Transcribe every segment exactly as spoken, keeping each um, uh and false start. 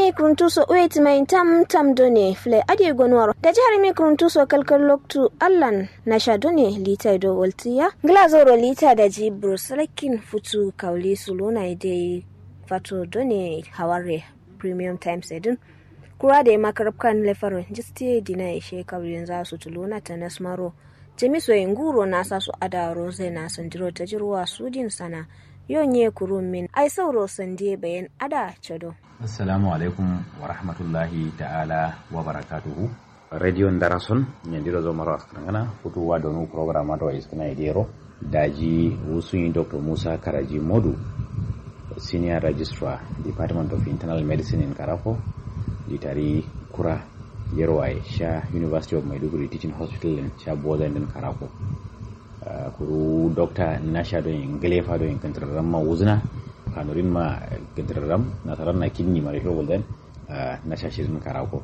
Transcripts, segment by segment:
mi kruntuso wait mai tam tam done fle ade gonwaro da jihar mi kruntuso kalkal loktu allan na sha done lita do voltiya glazoro lita da jibru salakin futu kauli suluna ide fato done haware premium times edin kura da makarabkan lefaron jisti dina ishe kaulin za su tuluna ta nasmaro jamiso inguro na sa su ada rose na sandiro ta jirwa sudin sana yonye kurumin ai sauro sande bayan ada chado. Assalamu alaikum wa rahmatullahi ta'ala wa barakatuhu. Radio Ndarason nyandiro zo maro askangana futu wa donu programa to iskana idero daji usuyi Doctor Musa Karaji Modu, Senior Registrar, Department of Internal Medicine in Karako, Litari Kura Yerwai Sha University of Maiduguri Teaching Hospital in Sha Boden in Karako. Uh, kuru Doctor Nasha doing Glefa doing Kantaram Uzna, Kanurin ma Kantaram, Nasarana Kidney Marisho then uh, Nasha Shizm Karako.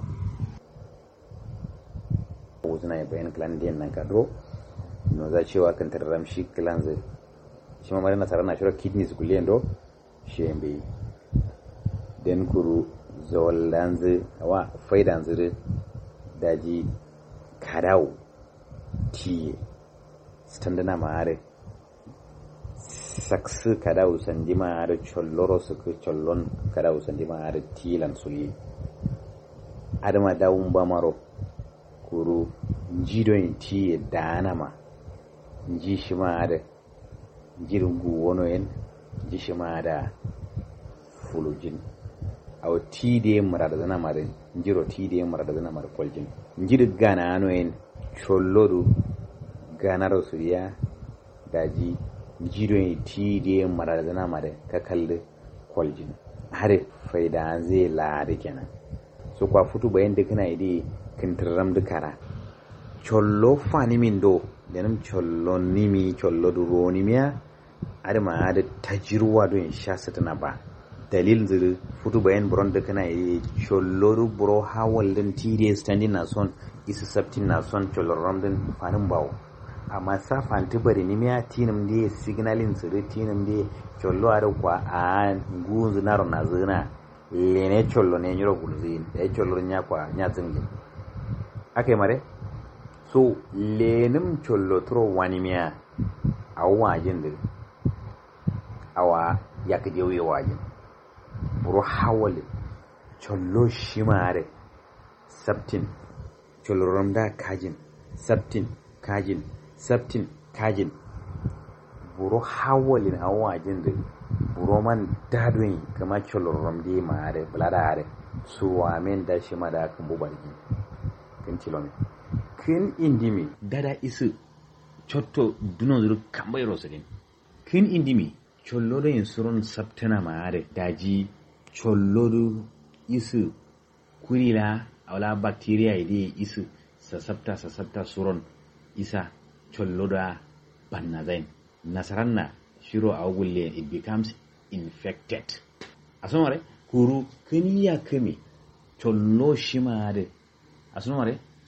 Uzna Ben Clandian Nankadro, no that she was Kantaram Shik Clanze. Shimarina Sarana Shura kidneys Guliendo, Shembi. Then Kuru Zolanze, Awa, Faidanze, Daji Kadau, Tea. Standana mare saksu kada usandi mare cholloro suku chollon kada usandi mare tilan suli adama daun bamaro kuru njido inti danama nji shimare jirungu wono en nji shimada fulujin aw tide murada zana mare njiro tide murada zana mare koljin njidu gana ano en cholloru ganaro suriya daji jidoyi tide maradana mare ka kalli kwaljin har faida zai lari kenan so kwa futu bayan duk na ide kintiram dukara chollo fani min do denum chollo nimi chollo duro nimiya adama ada tajirwa do in sha satana ba dalil zuru futu bayan buron duk na ide chollo du buro hawal din tide standing na son isu sabtin na son chollo ramdin fanin bawo amma safan tibari ni miya tinum de signalin sire tinum de chollo are kwa a gunzu naro na zina lene chollo ne nyoro gulzin e chollo nya kwa nya zingi ake mare so lenum chollo tro wani miya awa jinde awa yakje wi wajin buru hawale chollo shimare sabtin chollo ramda kajin sabtin kajin sabtin kajin buro hawalin awajin da buro man dadwin kama cholorom di mare bladare suwa men da shi mada kan bubargi kin tilome kin indimi dada isu chotto duno zuru kambai rosadin kin indimi chollodo insurun sabtana mare daji chollodo isu kurila awla bacteria idi isu sasabta sasabta suron isa cholloda bannazain nasaranna shiro awulle it becomes infected asomare kuru kaniya kami chollo shimare asomare